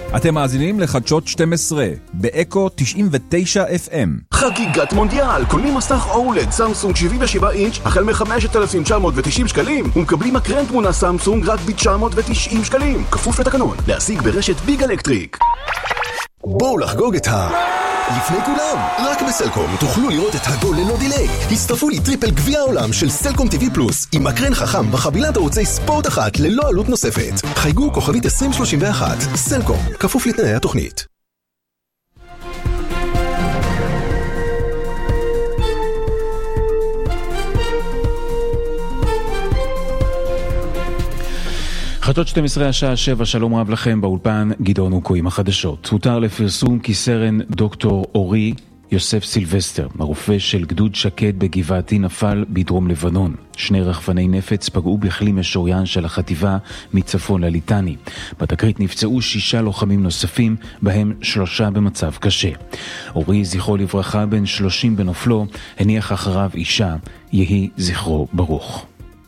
אתם מאזינים לחדשות 12 באקו 99 FM. חגיגת מונדיאל, קונים מסך אולד סמסונג 77 אינץ' החל מ-5,990 שקלים ומקבלים מקרן תמונה סמסונג רק ב-990 שקלים, כפוף לתקנון, להשיג ברשת ביג אלקטריק. בואו לחגוג את לפני כולם, רק בסלקום תוכלו לראות את הגול ללא דילי. הצטרפו לי טריפל גביע העולם של סלקום TV פלוס עם מקרן חכם בחבילת ערוצי ספורט אחת ללא עלות נוספת. חייגו כוכבית 2031. סלקום, כפוף לתנאי התוכנית. חדשות 12 השעה 7, שלום רב לכם, באולפן גדעון אוקו עם החדשות. הותר לפרסום כי סרן דוקטור אורי יוסף סילבסטר, הרופא של גדוד שקד בגבעתי, נפל בדרום לבנון. 2 רחפני נפץ פגעו בכלי משוריין של החטיבה מצפון לליטני. בתקרית נפצעו 6 לוחמים נוספים, בהם 3 במצב קשה. אורי, זכרו לברכה, בן 30 בנופלו, הניח אחריו אישה, יהי זכרו ברוך.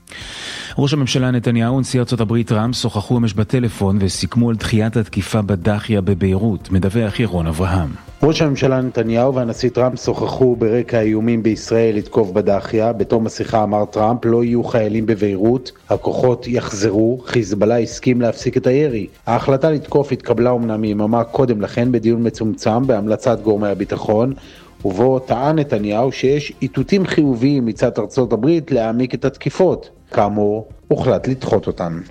ראש הממשלה נתניהו ונשיא ארצות הברית טראמפ שוחחו אמש בטלפון וסיכמו על דחיית התקיפה בדחיה בביירות. מדווח ירון אברהם. ראש הממשלה נתניהו והנשיא טראמפ שוחחו ברקע האיומים בישראל לתקוף בדחיה. בתום השיחה אמר טראמפ, לא יהיו חיילים בביירות, הכוחות יחזרו, חיזבאללה הסכים להפסיק את הירי. ההחלטה לתקוף התקבלה אומנם יממה קודם לכן בדיון מצומצם בהמלצת גורמי הביטחון, ובו טען נתניהו שיש איתותים חיוביים מצד ארצות הברית להעמיק את התקיפות. כאמור, הוחלט לדחות אותן.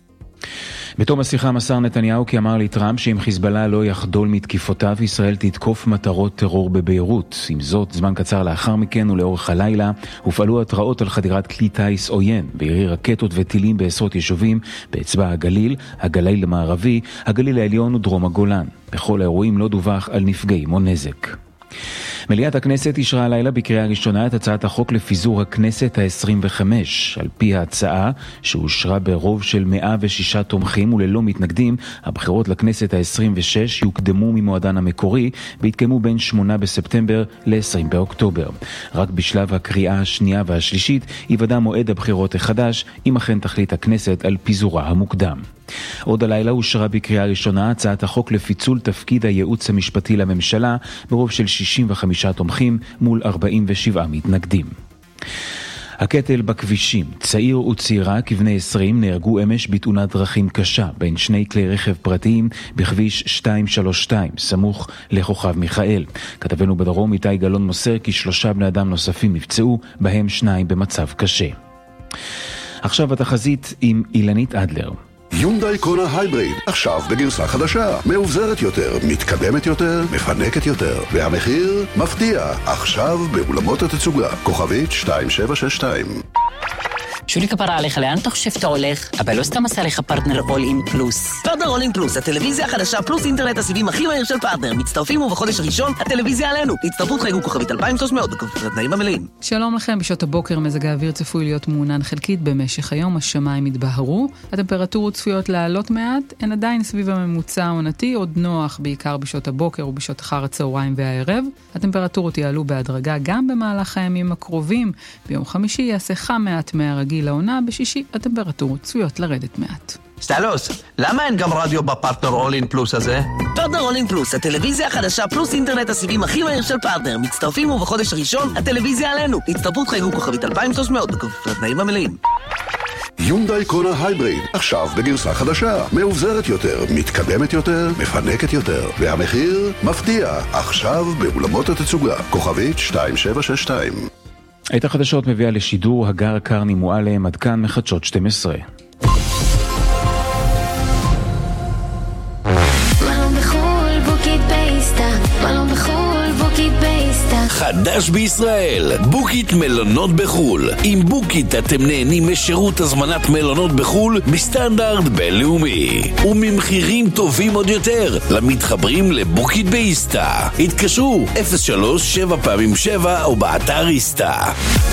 בתום השיחה מסר נתניהו כי אמר לטראמפ שאם חיזבאללה לא יחדול מתקיפותיו, ישראל תתקוף מטרות טרור בביירות. עם זאת, זמן קצר לאחר מכן ולאורך הלילה הופעלו התראות על חדירת כלי טייס עוין וירי רקטות וטילים בעשרות יישובים באצבע הגליל, הגליל המערבי, הגליל העליון ודרום הגולן. בכל האירועים לא דווח על נפגעים או נזק. מליאת הכנסת אישרה הלילה בקריאה ראשונה את הצעת החוק לפיזור הכנסת ה-25. על פי ההצעה שאושרה ברוב של 106 תומכים וללא מתנגדים, הבחירות לכנסת ה-26 יוקדמו ממועדן המקורי והתקיימו בין 8 בספטמבר ל-20 באוקטובר. רק בשלב הקריאה השנייה והשלישית ייוודע מועד הבחירות החדש, אם אכן תחליט הכנסת על פיזורה המוקדם. עוד הלילה אושרה בקריאה ראשונה הצעת החוק לפיצול תפקיד הייעוץ המשפטי לממשלה ברוב של 65 תומכים מול 47 מתנגדים. הקטל בכבישים. צעיר וצעירה כבני 20 נהרגו אמש בתאונת דרכים קשה בין 2 כלי רכב פרטיים בכביש 232 סמוך לכוכב מיכאל. כתבנו בדרום איתי גלון מוסר כי 3 בני אדם נוספים נפצעו, בהם 2 במצב קשה. עכשיו התחזית עם אילנית אדלר. יונדאי קונה הייבריד, עכשיו בגרסה חדשה, מאובזרת יותר, מתקדמת יותר, מפנקת יותר, והמחיר מפתיע, עכשיו באולמות התצוגה, כוכבית 2762. שולי כפרה עליך, לאן אתה חושב שאתה הולך? אבל לא סתם עשה לך פרטנר אול אין פלוס. פרטנר אול אין פלוס, הטלוויזיה החדשה פלוס אינטרנט הסיבים הכי מהיר של פרטנר. מצטרפים ובחודש הראשון הטלוויזיה עלינו. להצטרפות חייגו כוכבית 2300 בכפוף לתנאים המלאים. שלום לכם, בשעות הבוקר מזג האוויר צפוי להיות מעונן חלקית במשך היום, השמיים יתבהרו, הטמפרטורות צפויות לעלות מעט, הן עדיין סביב הממוצע העונתי, עוד נוח בעיקר בשעות הבוקר ובשעות אחר הצהריים והערב. הטמפרטורות יעלו בהדרגה גם במהלך הימים הקרובים. ביום חמישי יעשה חם מעט מהרגיל לעונה, בשישי הטמפרטורות צפויות לרדת מעט. סטלוס, למה אין גם רדיו בפרטנר אול אין פלוס הזה? פרטנר אול אין פלוס, הטלוויזיה החדשה פלוס אינטרנט הסיבים הכי מהיר של פרטנר. מצטרפים ובחודש הראשון הטלוויזיה עלינו. להצטרפות חייגו כוכבית 2300 בכפוף לתנאים המלאים. יונדאי קונה הייבריד, עכשיו בגרסה חדשה, מאובזרת יותר, מתקדמת יותר, מפנקת יותר, והמחיר מפתיע, עכשיו באולמות התצוגה, כוכבית 2762. את החדשות מביאה לשידור הגר קרני מועלם, עד כאן מחדשות 12. חדש בישראל, בוקית מלונות בחול. עם בוקית אתם נהנים משירות הזמנת מלונות בחול בסטנדרט בינלאומי וממחירים טובים עוד יותר למתחברים לבוקית באיסטה. התקשרו 03-7x7 או באתר איסטה.